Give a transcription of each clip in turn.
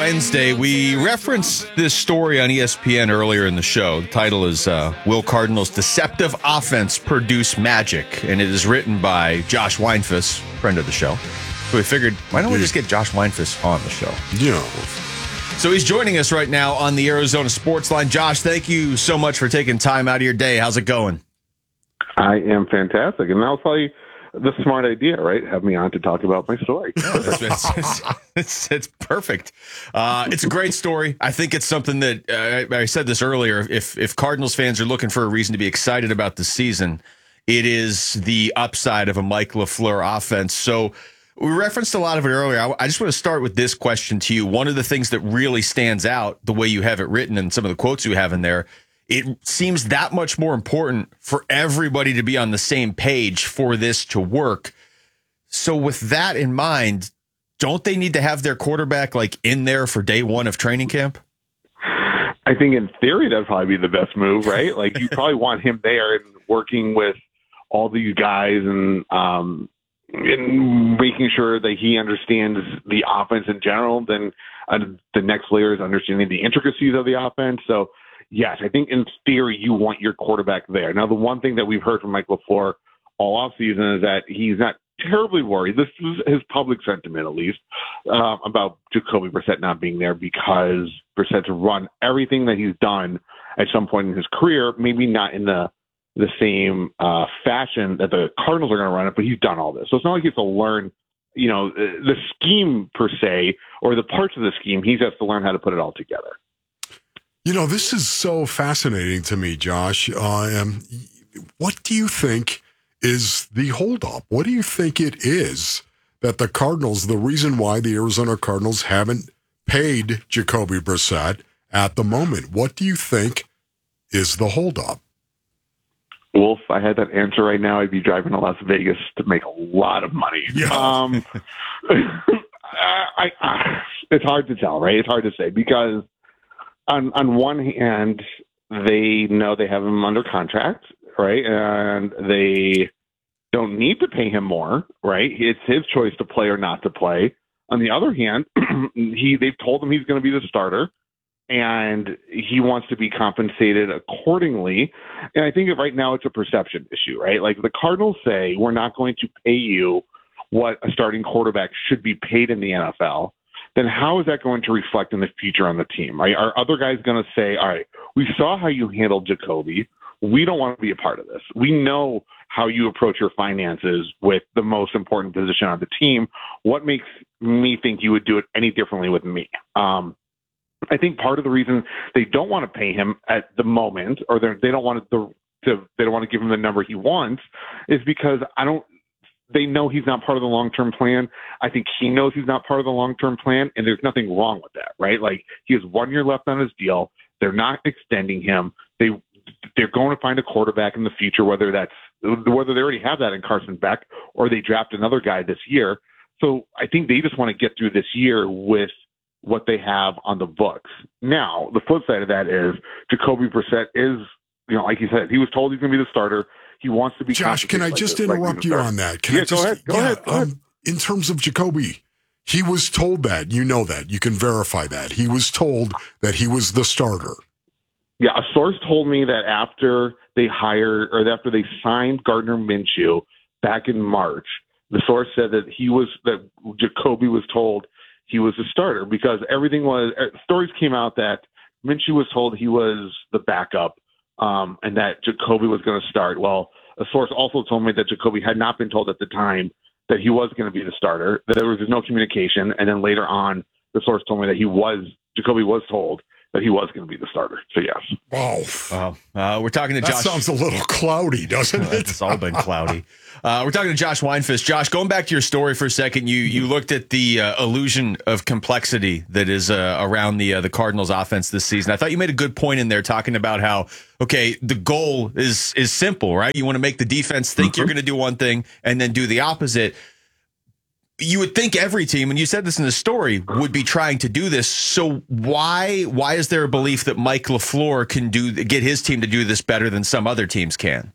Wednesday, we referenced this story on ESPN earlier in the show. The title is Will Cardinals' Deceptive Offense Produce Magic? And it is written by Josh Weinfuss, friend of the show. So we figured, why don't we just get Josh Weinfuss on the show? Yeah. So he's joining us right now on the Arizona Sports Line. Josh, thank you so much for taking time out of your day. How's it going? I am fantastic. And I'll tell you the smart idea, right? Have me on to talk about my story. It's perfect. It's a great story. I think it's something that I said this earlier. If Cardinals fans are looking for a reason to be excited about the season, it is the upside of a Mike LaFleur offense. So we referenced a lot of it earlier. I just want to start with this question to you. One of the things that really stands out, the way you have it written and some of the quotes you have in there, it seems that much more important for everybody to be on the same page for this to work. So with that in mind, don't they need to have their quarterback in there for day one of training camp? I think in theory, that'd probably be the best move, right? You probably want him there and working with all these guys and making sure that he understands the offense in general. Then the next layer is understanding the intricacies of the offense. So, yes, I think in theory you want your quarterback there. Now, the one thing that we've heard from Mike LaFleur all offseason is that he's not terribly worried. This is his public sentiment, at least, about Jacoby Brissett not being there because Brissett's run everything that he's done at some point in his career, maybe not in the same fashion that the Cardinals are going to run it, but he's done all this. So it's not like he has to learn, the scheme per se or the parts of the scheme. He has to learn how to put it all together. This is so fascinating to me, Josh. What do you think is the holdup? What do you think it is that the Cardinals, the reason why the Arizona Cardinals haven't paid Jacoby Brissett at the moment? What do you think is the holdup? Well, if I had that answer right now, I'd be driving to Las Vegas to make a lot of money. Yeah. It's hard to tell, right? It's hard to say because on one hand, they know they have him under contract, right? And they don't need to pay him more, right? It's his choice to play or not to play. On the other hand, they've told him he's going to be the starter, and he wants to be compensated accordingly. And I think that right now it's a perception issue, right? The Cardinals say, we're not going to pay you what a starting quarterback should be paid in the NFL. Then how is that going to reflect in the future on the team? Right? Are other guys going to say, all right, we saw how you handled Jacoby. We don't want to be a part of this. We know how you approach your finances with the most important position on the team. What makes me think you would do it any differently with me? I think part of the reason they don't want to pay him at the moment, or they don't want to give him the number he wants, is because they know he's not part of the long-term plan. I think he knows he's not part of the long-term plan, and there's nothing wrong with that, right? He has 1 year left on his deal. They're not extending him. They're going to find a quarterback in the future, whether they already have that in Carson Beck or they draft another guy this year. So I think they just want to get through this year with what they have on the books. Now, the flip side of that is Jacoby Brissett is, like you said, he was told he's going to be the starter. He wants to be. Josh, can I just interrupt you on that? Go ahead. In terms of Jacoby, he was told that. You know that. You can verify that. He was told that he was the starter. Yeah, a source told me that after they signed Gardner Minshew back in March, the source said that Jacoby was told he was the starter because stories came out that Minshew was told he was the backup. And that Jacoby was going to start. Well, a source also told me that Jacoby had not been told at the time that he was going to be the starter, that there was no communication. And then later on, the source told me that Jacoby was told that he was going to be the starter. So, yes. Wow. We're talking to Josh. That sounds a little cloudy, doesn't it? It's all been cloudy. We're talking to Josh Weinfuss. Josh, going back to your story for a second, you looked at the illusion of complexity that is around the Cardinals offense this season. I thought you made a good point in there talking about how, okay, the goal is simple, right? You want to make the defense think you're going to do one thing and then do the opposite. You would think every team, and you said this in the story, would be trying to do this. So why is there a belief that Mike LaFleur can get his team to do this better than some other teams can?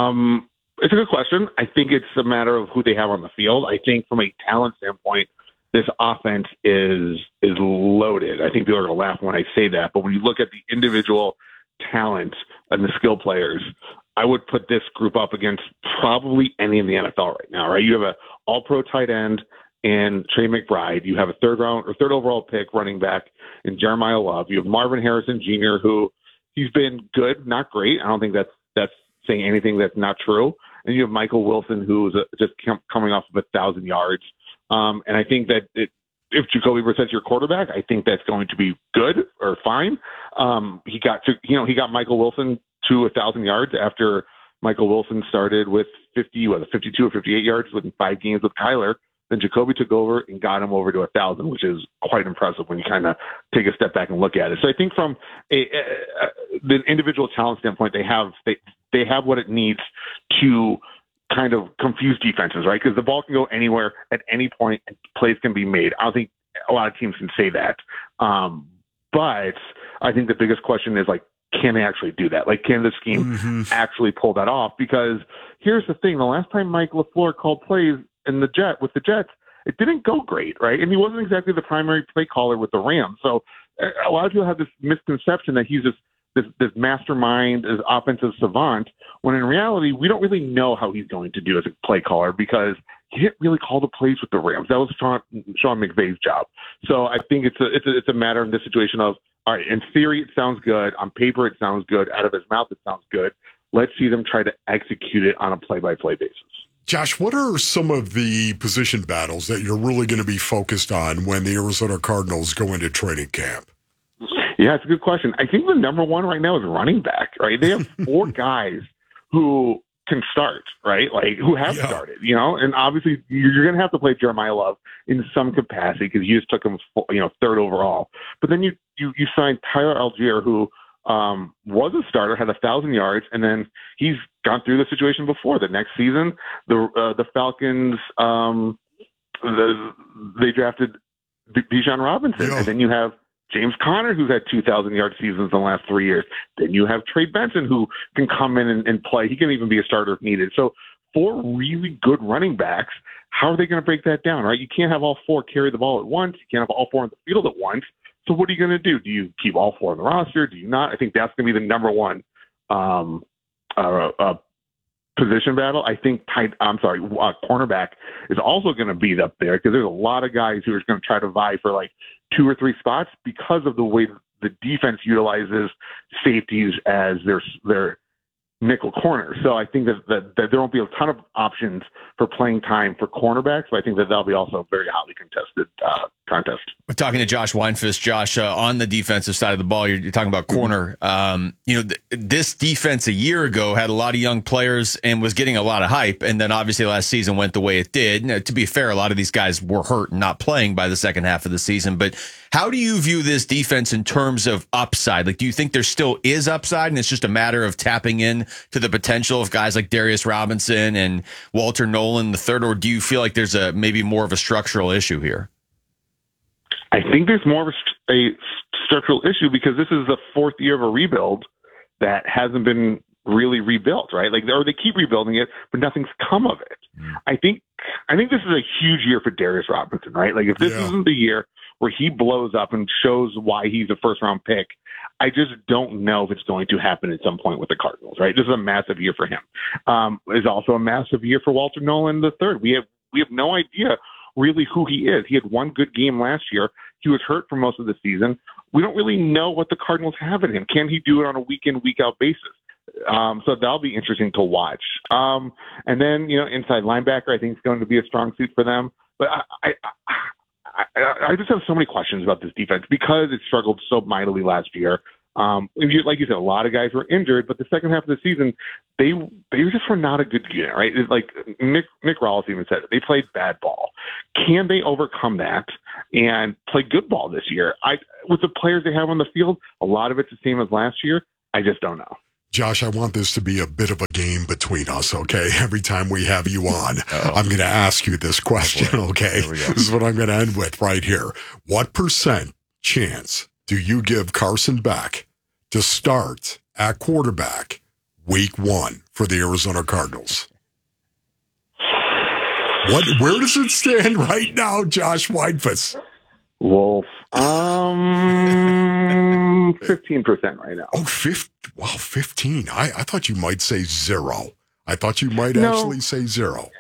It's a good question. I think it's a matter of who they have on the field. I think from a talent standpoint, this offense is loaded. I think people are going to laugh when I say that, but when you look at the individual talent and the skill players, I would put this group up against probably any in the NFL right now, right? You have a all-pro tight end in Trey McBride. You have a third overall pick running back in Jeremiah Love. You have Marvin Harrison Jr., who he's been good, not great. I don't think that's saying anything that's not true. And you have Michael Wilson, who's just coming off of 1,000 yards. And I think that if Jacoby Brissett's your quarterback, I think that's going to be good or fine. He got Michael Wilson to 1,000 yards after Michael Wilson started with 52 or 58 yards within 5 games with Kyler. Then Jacoby took over and got him over to 1,000, which is quite impressive when you kind of take a step back and look at it. So I think from the individual talent standpoint, they have what it needs to kind of confuse defenses, right? Because the ball can go anywhere at any point and plays can be made. I don't think a lot of teams can say that. But I think the biggest question is, like, can they actually do that? Like, can the scheme actually pull that off? Because here's the thing. The last time Mike LaFleur called plays with the Jets, it didn't go great, right? And he wasn't exactly the primary play caller with the Rams. So a lot of people have this misconception that he's this mastermind, this offensive savant, when in reality, we don't really know how he's going to do as a play caller because he didn't really call the plays with the Rams. That was Sean McVay's job. So I think it's a matter of the situation of, all right, in theory, it sounds good. On paper, it sounds good. Out of his mouth, it sounds good. Let's see them try to execute it on a play-by-play basis. Josh, what are some of the position battles that you're really going to be focused on when the Arizona Cardinals go into training camp? Yeah, it's a good question. I think the number one right now is running back, right? They have 4 guys who can start, right? Like, who have started, and obviously you're going to have to play Jeremiah Love in some capacity because you just took him, 3rd overall. But then you signed Tyler Algier, who was a starter, had 1,000 yards, and then he's gone through the situation before. The next season, the Falcons, they drafted Bijan Robinson, and then you have James Conner, who's had 2,000-yard seasons in the last 3 years. Then you have Trey Benson, who can come in and play. He can even be a starter if needed. So 4 really good running backs. How are they going to break that down, right? You can't have all 4 carry the ball at once. You can't have all 4 on the field at once. So what are you going to do? Do you keep all 4 on the roster? Do you not? I think that's going to be the number one position battle. I think cornerback is also going to be up there because there's a lot of guys who are going to try to vie for like 2 or 3 spots because of the way the defense utilizes safeties as their nickel corner. So I think that there won't be a ton of options for playing time for cornerbacks, but I think that that'll be also a very hotly contested contest. We're talking to Josh Weinfuss. Josh, on the defensive side of the ball, you're talking about corner. This defense a year ago had a lot of young players and was getting a lot of hype, and then obviously last season went the way it did. Now, to be fair, a lot of these guys were hurt and not playing by the second half of the season, but how do you view this defense in terms of upside? Like, do you think there still is upside and it's just a matter of tapping in to the potential of guys like Darius Robinson and Walter Nolan III, or do you feel like there's maybe more of a structural issue here? I think there's more of a structural issue because this is the 4th year of a rebuild that hasn't been really rebuilt, right? Or they keep rebuilding it, but nothing's come of it. I think this is a huge year for Darius Robinson, right? Like, if this isn't the year where he blows up and shows why he's a first-round pick, I just don't know if it's going to happen at some point with the Cardinals, right? This is a massive year for him. It's also a massive year for Walter Nolan III. We have no idea really who he is. He had 1 good game last year. He was hurt for most of the season. We don't really know what the Cardinals have in him. Can he do it on a week-in, week-out basis? So that'll be interesting to watch. And then, inside linebacker, I think it's going to be a strong suit for them. But I just have so many questions about this defense because it struggled so mightily last year. Like you said, a lot of guys were injured, but the second half of the season, they just were not a good unit, right? It's like Nick Rawls even said it. They played bad ball. Can they overcome that and play good ball this year? With the players they have on the field, a lot of it's the same as last year. I just don't know. Josh, I want this to be a bit of a game between us, okay? Every time we have you on, I'm going to ask you this question, okay? This is what I'm going to end with right here. What % chance do you give Carson Beck to start at quarterback week 1 for the Arizona Cardinals? Where does it stand right now, Josh Weidfuss? Wolf. 15% right now. Oh, 15. I thought you might say 0. I thought you might No. actually say 0.